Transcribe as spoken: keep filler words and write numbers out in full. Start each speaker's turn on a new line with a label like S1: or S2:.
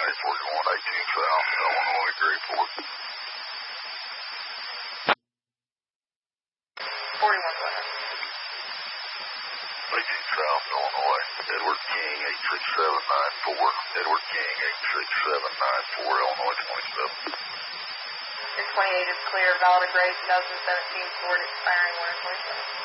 S1: County forty-one, eighteen South, Illinois, Grayport.
S2: forty-one, go ahead.
S1: eighteen South, Illinois, Edward King, eight six seven nine four. Edward King, eight six seven nine four, Illinois, twenty-seven.
S2: six twenty-eight is clear, valid grade two thousand seventeen Ford expiring one twenty-seven.